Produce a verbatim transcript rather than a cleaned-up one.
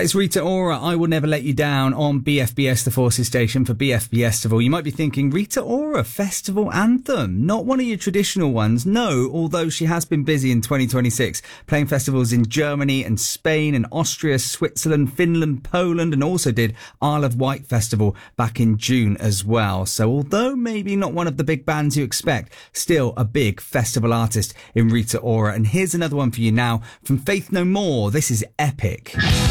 That is Rita Ora, I Will Never Let You Down on B F B S, the Forces station for B F B Festival. You might be thinking, Rita Ora, festival anthem, not one of your traditional ones. No, although she has been busy in twenty twenty-six, playing festivals in Germany and Spain and Austria, Switzerland, Finland, Poland, and also did Isle of Wight Festival back in June as well. So although maybe not one of the big bands you expect, still a big festival artist in Rita Ora. And here's another one for you now from Faith No More. This is Epic.